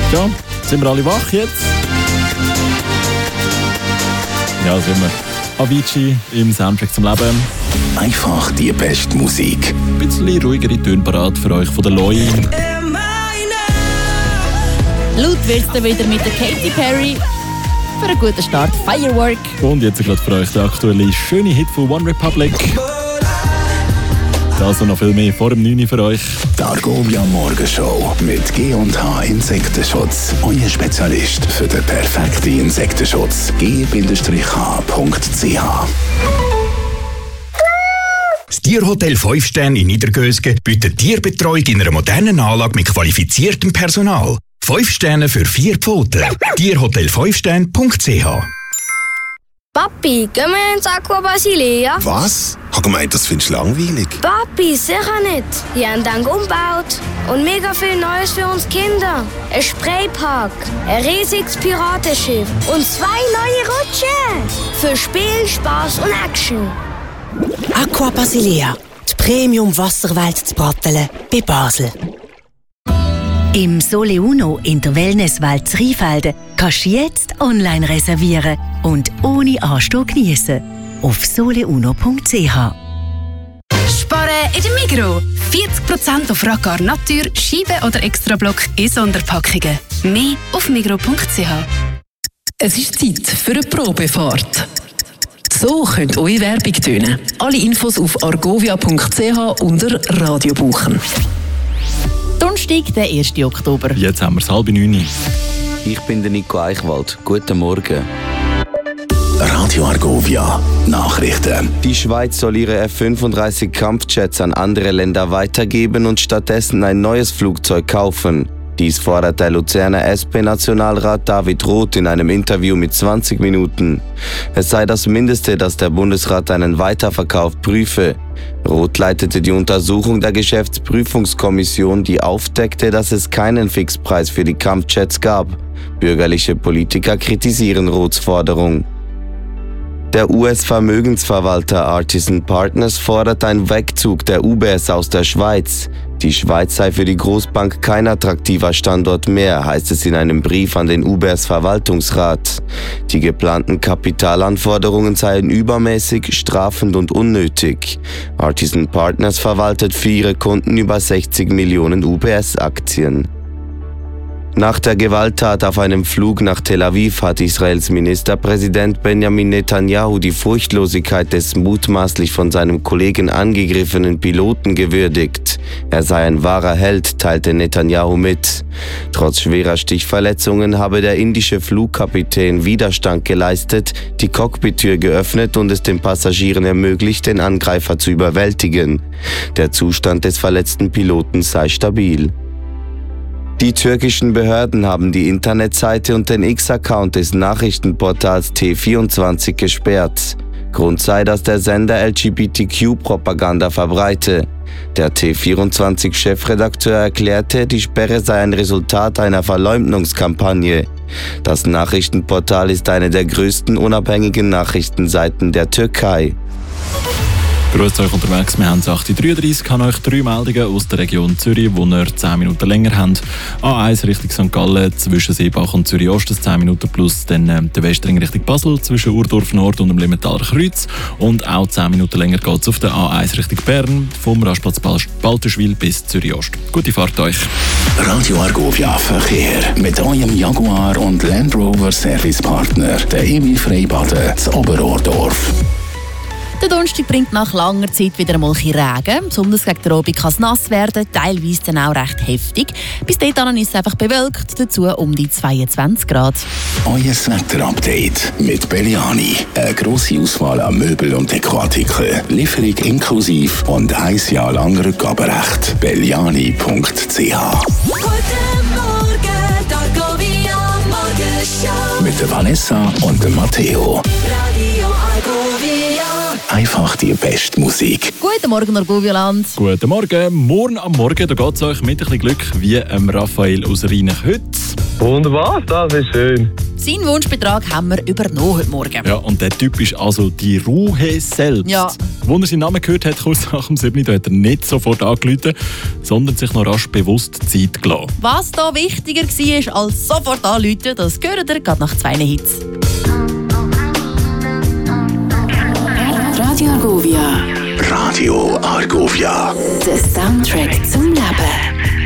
Ja, sind wir alle wach jetzt? Ja, sind wir. Avicii im Soundtrack zum Leben. Einfach die beste Musik. Ein bisschen ruhigere Töne parat für euch von der Loi. Laut wird's dann wieder mit der Katy Perry. Für einen guten Start Firework. Und jetzt gerade für euch der aktuelle schöne Hit von One Republic. Das und noch viel mehr vor dem 9 Uhr für euch. Die Argovia Morgenshow mit G&H Insektenschutz. Euer Spezialist für den perfekten Insektenschutz. g-h.ch. Das Tierhotel 5 Sterne in Niedergösgen bietet Tierbetreuung in einer modernen Anlage mit qualifiziertem Personal. 5 Sterne für 4 Pfoten. Tierhotel5stern.ch. Papi, gehen wir ins Aqua Basilea? Was? Ich habe gemeint, das findest du langweilig. Papi, sicher nicht. Die haben dann umgebaut. Und mega viel Neues für uns Kinder. Ein Spraypark, ein riesiges Piratenschiff und 2 neue Rutschen. Für Spiel, Spaß und Action. Aqua Basilea, die Premium-Wasserwelt zu Brattelen bei Basel. Im Sole Uno in der Wellnesswelt Rheinfelden kannst du jetzt online reservieren und ohne Anstehen geniessen. Auf soleuno.ch. Sparen in der Migros. 40% auf Racar Natur, Scheibe oder Extrablock in Sonderpackungen. Mehr auf migros.ch. Es ist Zeit für eine Probefahrt. So könnt eure Werbung tönen. Alle Infos auf argovia.ch unter Radio buchen. Donnerstag, der 1. Oktober. Jetzt haben wir es 8:30. Ich bin der Nico Eichwald. Guten Morgen. Radio Argovia Nachrichten. Die Schweiz soll ihre F-35 Kampfjets an andere Länder weitergeben und stattdessen ein neues Flugzeug kaufen. Dies fordert der Luzerner SP-Nationalrat David Roth in einem Interview mit 20 Minuten. Es sei das Mindeste, dass der Bundesrat einen Weiterverkauf prüfe. Roth leitete die Untersuchung der Geschäftsprüfungskommission, die aufdeckte, dass es keinen Fixpreis für die Kampfjets gab. Bürgerliche Politiker kritisieren Roths Forderung. Der US-Vermögensverwalter Artisan Partners fordert einen Wegzug der UBS aus der Schweiz. Die Schweiz sei für die Großbank kein attraktiver Standort mehr, heißt es in einem Brief an den UBS-Verwaltungsrat. Die geplanten Kapitalanforderungen seien übermäßig, strafend und unnötig. Artisan Partners verwaltet für ihre Kunden über 60 Millionen UBS-Aktien. Nach der Gewalttat auf einem Flug nach Tel Aviv hat Israels Ministerpräsident Benjamin Netanyahu die Furchtlosigkeit des mutmaßlich von seinem Kollegen angegriffenen Piloten gewürdigt. Er sei ein wahrer Held, teilte Netanyahu mit. Trotz schwerer Stichverletzungen habe der indische Flugkapitän Widerstand geleistet, die Cockpittür geöffnet und es den Passagieren ermöglicht, den Angreifer zu überwältigen. Der Zustand des verletzten Piloten sei stabil. Die türkischen Behörden haben die Internetseite und den X-Account des Nachrichtenportals T24 gesperrt. Grund sei, dass der Sender LGBTQ-Propaganda verbreite. Der T24-Chefredakteur erklärte, die Sperre sei ein Resultat einer Verleumdungskampagne. Das Nachrichtenportal ist eine der größten unabhängigen Nachrichtenseiten der Türkei. Grüßt euch unterwegs, wir haben es 8:33 Uhr, habe euch 3 Meldungen aus der Region Zürich, wo ihr 10 Minuten länger habt. A1 Richtung St. Gallen zwischen Seebach und Zürich Ost, 10 Minuten plus dann der Westring Richtung Basel zwischen Urdorf Nord und dem Limentaler Kreuz. Und auch 10 Minuten länger geht es auf der A1 Richtung Bern, vom Rastplatz Balterschwil bis Zürich Ost. Gute Fahrt euch. Radio Argovia Verkehr mit eurem Jaguar und Land Rover Servicepartner, der Emil Freibaden zu Oberordorf. Der Donnerstag bringt nach langer Zeit wieder einmal Regen. Besonders gegen den Abend kann es nass werden, teilweise dann auch recht heftig. Bis dahin ist es einfach bewölkt, dazu um die 22 Grad. Euer Wetterupdate mit Belliani. Eine grosse Auswahl an Möbel und Dekoartikeln. Lieferung inklusive und 1 Jahr lang Rückgaberecht. Belliani.ch. Guten Morgen, Argovia Morgenshow. Mit der Vanessa und dem Matteo. Radio Argovia. Einfach die beste Musik. Guten Morgen, Argovioland. Guten Morgen. Morgen am Morgen, da geht es euch mit ein bisschen Glück wie Raphael aus Rheinach heute. Wunderbar, das ist schön. Seinen Wunschbetrag haben wir übernommen heute Morgen. Ja, und der Typ ist also die Ruhe selbst. Ja. Als er seinen Namen gehört hat, kurz nach dem 7. hat er nicht sofort angerufen, sondern sich noch rasch bewusst Zeit gelassen. Was da wichtiger war als sofort anrufen, das gehört ihr gerade nach 2 Hits. Radio Argovia. Radio Argovia. Der Soundtrack zum Leben.